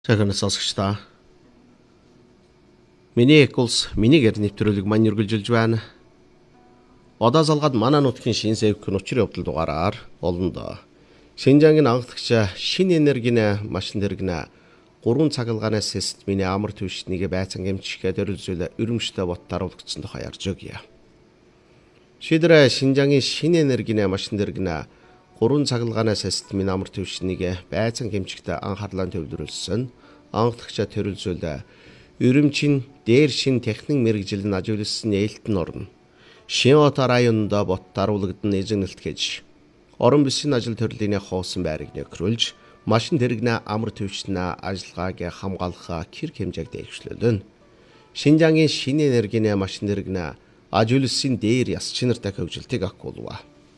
Цагаан сонсогчдоо. Миний экулс минийгээр нэвтрүүлэг маань үргэлжилж байна. Одоо залгаад манай нутгийн шин сэвхэн учрын явдал дугаараар олондоо. Шинжаангийн анхдагч шинэ энергийн машин дэргэнэ 3 цагалгааны системийн амар түвшнийг байцан гэмчихэд өрөлзөл өрөмжтэй боттоор уулгцсан тухай ярьж өгье. Шийдвэр Шинжаангийн шинэ энергийн машин дэргэнэ 3 цагалгааны системийн амар түвшнийг байцан гэмчигт анхаарлаа төвлөрүүлсэн. Анхдагчаа төрөлзөл өрөмчийн дээр шин техник мэрэгжилд ажигласан нээлтэн орно. Шинэ районд боттоор уулгдан эзэгнэлт гэж орон бүсийн ажил төрлөлийн хоосон байрыг нөхрүүлж машин дэргэнэ амар түвшний ажиллагааг хамгаалах хэрэг хэмжээг дэвшлүүлнэ. Шинжаангийн шинэ энергийн машин дэргэнэ ажигласан дээр яс чинартай хөгжилтийг агуулва.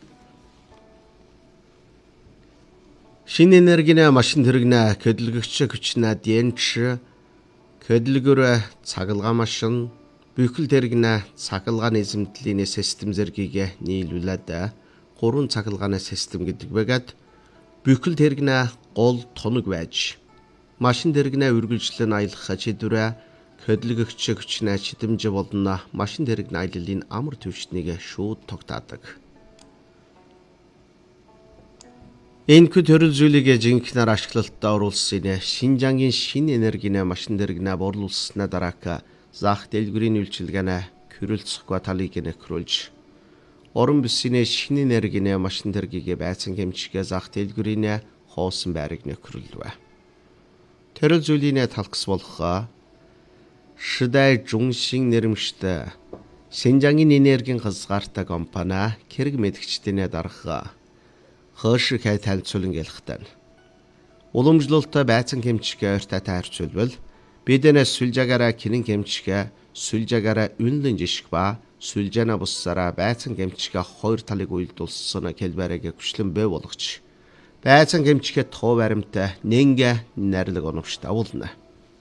Шинэ энергийн машин дэргэнэ хөдөлгөгч хүчнээ дэнч хөдөлгөөр цагалгаа машин бүхэл дэргэнэ цагалгааны эзэмдлийн систем зэргийг нийлүүлээд 3 цагалгааны систем гэдэг бэгэд бүхэл дэргэнэ гол тоног байж машин дэргэнэ үргэлжлэн аялах чидвэр хөдөлгөгч хүчнээ чидэмж болно машин дэргэнэ аяллын амар түвшнийг шууд тогтаадаг. Энэ төрөл зүйлийг жинхэнээр ашиглалтад оруулсан Шинжаангийн шинэ энергийн машин дэргэнэ борлуулснаа дараах зах дэлгүүрийн үйлчилгээнэ хөрөлцөхгүй талыг нөхрүүлж орон бүсийн шинэ энергийн машин дэргийг байцан гэмчгээ зах дэлгүүрийн хоосон байрыг нөхрүүлвэ. Төрөл зүйлийн талхс болох шидай жуншин нэрмжтэй Шинжаангийн энергийн хязгаартай компани хэрэг мэдгчдийн дараах хөөшиг танилцуулан гэлхтэн. Уламжлалтай байцан гэмчгээ ойртой таарчулбал бидэнээс сүлжаагаараа кинэн гэмчгээ сүлжаагаараа үнэлэн жишг ба сүлжаана буссараа байцан гэмчгээ хоёр талыг уйлдуулсан хэлбэрийг хүчлэн бий болгож байцан гэмчгээ тоо баримтай нэнгэ найрлаг оновчтой уулна.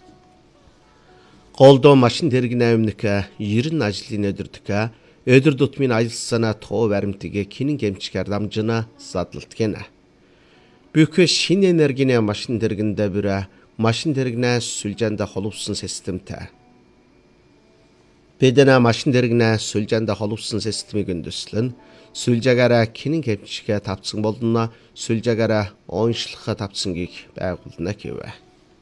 Голдоо машин дэргэнэ өмнөх 90 ажлын өдөртөг өдөр тутмын аялсанаа тоо баримтыг кинэн гэмчгээр дамжина задлалт гэнэ. Бүхэл шинэ энергийн машин дэргэндээ бүр машин дэргэнэ сүлжаанд холбосон системтэй. Бидэнэ машин дэргэнэ сүлжаанд холбосон системийг өндөслөн сүлжаагаараа кинэн гэмчгээ тавцсан болно сүлжаагаараа онцлох тавцсангийг байгуулна гэвэ.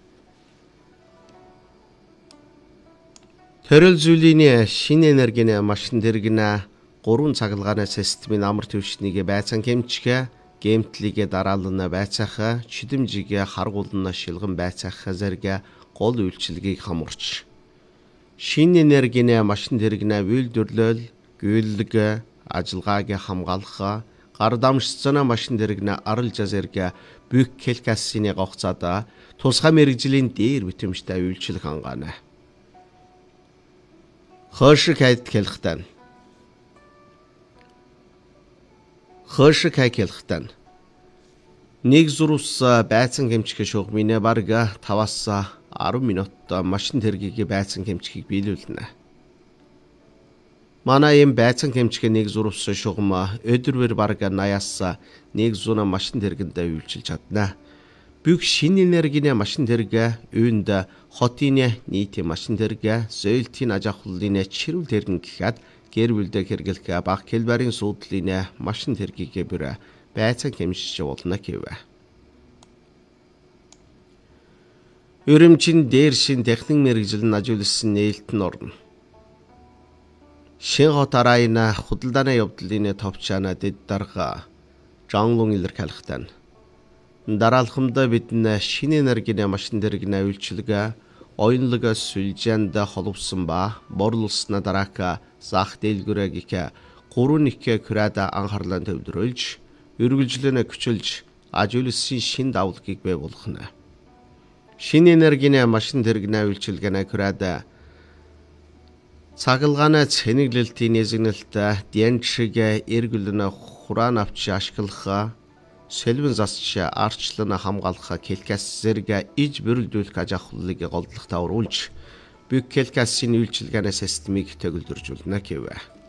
Төрөл зүйлийн шинэ энергийн машин дэргэнэ 3 цагалгааны системийн амар түвшнийг байцан гэмчгээ гэмтлийг дараална байцаах чидэмжийг харгуулна шилгэн байцаах зэрэг гол үйлчилгээг хамарч шинэ энергийн машин дэргэнэ үйлдвэрлэл гүйлэг ажиллагааг хамгаалах гар дамжцсан машин дэргэнэ аралж зэрэг бүх хэлкасины гогцоод тусгай мэрэгжлийн дээр битэмжтэй үйлчлэх хангаана. Хөөшиг хэлхтэн. Хөөшиг хэлхтэн. Нэг зурус байцан гэмчгээ шугмын бараг 5-аас 10 минут машин дэргийг байцан гэмчгийг биелүүлнэ. Манай юм байцан гэмчгээ нэг зурус шугам өдөрвөр бараг 80-аас 100 машин дэргэндээ үйлчилж чадна. Бүх шинэ энергийн машин дэрэг үүнд хотын нийтийн машин дэрэг зөөлтийн аж ахуйлын чирүүл дэргэн гэхэд гэр бүлдээ хэрэглэх бага хэлбэрийн суудлын машин дэргийг бүр байцан гэмшиж болно гэвэ. Өрөмчийн дээр шин техник мэрэгжил нь ажигласан нээлтэн орно. Шинэ хот районы худалдааны явдлын товчаана дэд дарга Жанлун илэрхийлэхтэн. Дараалхамдаа бидний шинэ энергийн машин дэргэнэ үйлчилгээ оюунлаг сүлжээнд холбосон ба борлуулснаа дараах зах дэлгүүрийг 3-1 крад анхаарлаа төвлөрүүлж үргэлжлэн хүчилж ажигласан шинэ давлгийг бий болгоно. Шинэ энергийн машин дэргэнэ үйлчилгээнэ крад цагалгааны цэнэглэлтийн эзэгнэлт дэнчиг эргэлэн хураан авч ашиглах Сэлбэн засч арчлан хамгаалах хэлкас зэрэг иж бэрэлдүүлэх аж ахуйлыг голдлохтой оруулж бүх хэлкасийн үйлчилгээний системийг төгөлдржүүлнэ гэвэ.